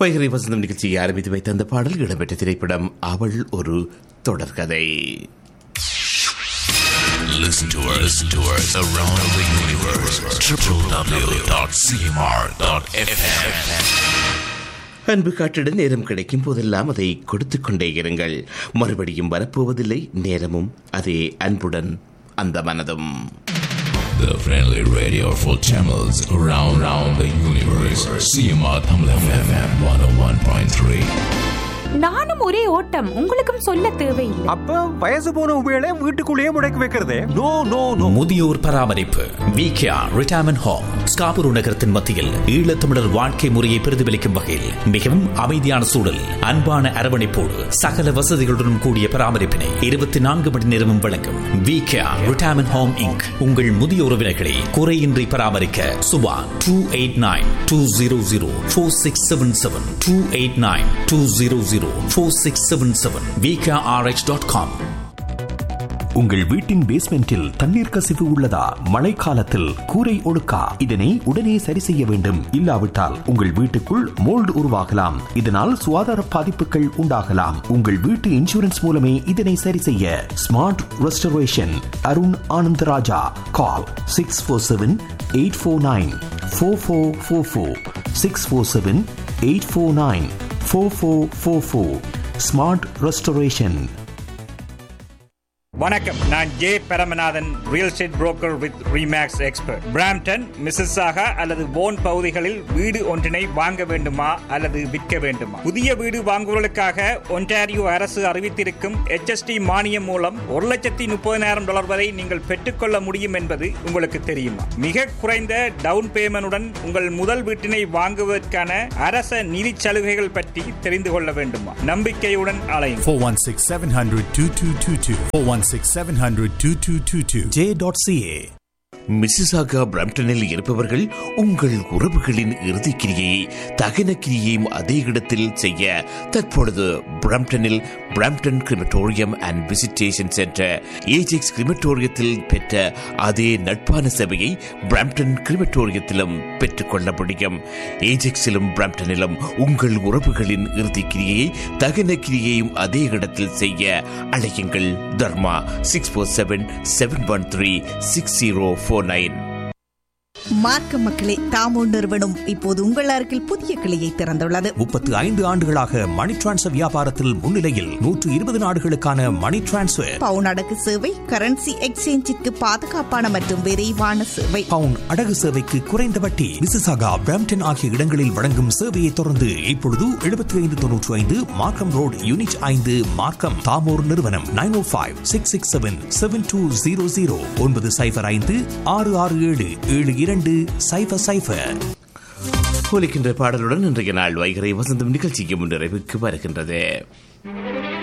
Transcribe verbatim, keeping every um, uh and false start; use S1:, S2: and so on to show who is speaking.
S1: வைகரை வசந்தம் நிகழ்ச்சியை ஆரம்பித்து வைத்த அந்த பாடல் இடம்பெற்ற திரைப்படம் அவள் ஒரு தொடர்கதை.
S2: Listen to us, listen to us around the universe. w w w dot c m r dot f m.
S1: அன்பு காட்டிட நேரம் கிடைக்கும் போதெல்லாம் அதை கொடுத்துக் கொண்டே இருங்கள். மறுபடியும் வரப்போவதில்லை நேரமும் அதே அன்புடன் அந்த மனதும்.
S2: The friendly radio for channels around, around the universe. C M R Tamil F M one oh one point three.
S3: நானும் ஒரே ஓட்டம், உங்களுக்கும் சொல்ல தேவையில்லை.
S4: அப்ப வயசு போன உபயோக வீட்டுக்குள்ளேயே முடக்கி வைக்கிறதே. No no no.
S5: முதியோர் பராமரிப்பு விகேஆர் ரிட்டையர்மென்ட் ஹோம் ஸ்காபுரு நகரத்தின் மத்தியில் ஈழத்தமிழர் வாழ்க்கை முறையை பிரதிபலிக்கும் வகையில் மிகவும் அமைதியான சூழல், அன்பான அரவணைப்போடு சகல வசதிகளுடன் கூடிய பராமரிப்பினை இருபத்தி நான்கு மணி நேரமும் வழங்கும் விகேஆர் ரிட்டையர்மென்ட் ஹோம் இன்க். உங்கள் முதிய உறவினர்களை குறையின்றி பராமரிக்க Subha two eight nine two zero zero four six seven seven two eight nine two zero zero four six seven seven v k r h dot com.
S6: உங்கள் வீட்டின் பேஸ்மெண்டில் தண்ணீர் கசிவு உள்ளதா? மழைக்காலத்தில் கூரை ஒழுக்கா? இதனை உடனே சரி செய்ய வேண்டும். இல்லாவிட்டால் உங்கள் வீட்டுக்குள் மோல்டு உருவாகலாம். இதனால் சுகாதார பாதிப்புகள் உண்டாகலாம். உங்கள் வீட்டு இன்சூரன்ஸ் மூலமே இதனை சரி செய்ய ஸ்மார்ட் ரெஸ்டரேஷன் அருண் ஆனந்தராஜா. கால் six four seven eight four nine four four four four six four seven eight four nine four four four four. Smart Restoration.
S7: வணக்கம், நான் J Paramanathan, real estate broker with remakes expert. Brampton, மிஸ்ஸஸாகா அல்லது phone பகுதிகளில் வீடு ஒன்றினை வாங்க வேண்டுமா அல்லது விற்க வேண்டுமா? புதிய வீடு வாங்குவதற்காக ஒன்டாரியோ அரசு அறிவித்திருக்கும் H S T மானியம் மூலம் ஒரு லட்சத்தி முப்பதினாயிரம் டாலர் வரை நீங்கள் பெற்றுக்கொள்ள முடியும் என்பது உங்களுக்கு தெரியுமா? மிக குறைந்த டவுன் பேமெண்டுடன் உங்கள் முதல் வீட்டினை வாங்குவதற்கான அரச நிதி சலுகைகள் பற்றி தெரிந்து கொள்ள வேண்டுமா? நம்பிக்கையுடன் அலையுங்கள்.
S8: four one six seven hundred two two two two four one six seven hundred two two two two j dot c a.
S1: Mississauga பிரம்டனில் இருப்பவர்கள் உங்கள் உறவுகளின் இறுதிக்கிரியை தகன கிரியையும் அதே இடத்தில் செய்ய தற்பொழுது பிரம்டனில் Brampton crematorium and visitation centre Ajax கிரிமட்டோரியத்தில் பெற்ற அதே நட்பான சேவையை பிரம்டன் கிரிமட்டோரியத்திலும் பெற்றுக்கொள்ள முடியும். ஏஜெக்ஸிலும் பிரம்டனிலும் உங்கள் உறவுகளின் இறுதிக்கிரியை தகன கிரியையும் அதே இடத்தில் செய்ய அழையுங்கள். தர்மா six four seven seven one three six zero four nine.
S9: மார்க்க மக்களே, தாமோ நிறுவனம் இப்போது உங்கள் அருகில் புதிய கிளையை திறந்துள்ளது.
S6: முப்பத்து ஐந்து ஆண்டுகளாக மணி டிரான்ஸ்ஃபர் வியாபாரத்தில் முன்னிலையில் நூற்று இருபது நாடுகளுக்கான மணி டிரான்ஸ்ஃபர்,
S9: பவுன் அடகு சேவை, கரன்சி எக்ஸ்சேஞ்சிற்கு பாதுகாப்பான மற்றும் விரைவான சேவை,
S6: பவுன் அடகு சேவைக்கு குறைந்த வட்டி. மிசிசாகா, பிரம்டன் ஆகிய இடங்களில் வழங்கும் சேவையை தொடர்ந்து இப்பொழுது எழுபத்தி ஐந்து தொன்னூற்றி ஐந்து மார்க்கம் ரோடு, யூனிட் ஐந்து, மார்க்கம். தாமோர் நிறுவனம் நைன் ஓ five six six seven seven two zero zero ஒன்பது சைபர் ஐந்து ஆறு ஆறு ஏழு ஏழு இரண்டு சைபர் சைபர்.
S1: ஒலிக்கின்ற பாடலுடன் இன்றைய நாள் வைகரை வசந்தம் நிகழ்ச்சிக்கு முன்னிறைவுக்கு வருகின்றது.